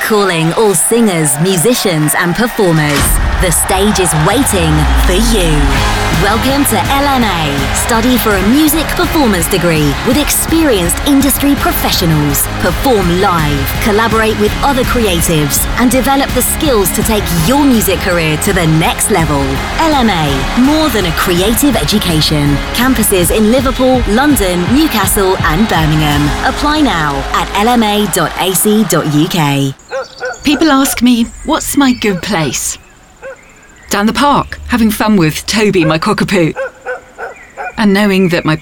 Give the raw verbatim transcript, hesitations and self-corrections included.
calling all singers, musicians and performers. The stage is waiting for you. Welcome to L M A. Study for a music performance degree with experienced industry professionals. Perform live, collaborate with other creatives and develop the skills to take your music career to the next level. L M A, more than a creative education. Campuses in Liverpool, London, Newcastle and Birmingham. Apply now at l m a dot a c dot u k. People ask me, what's my good place? Down the park, having fun with Toby, my cockapoo. And knowing that my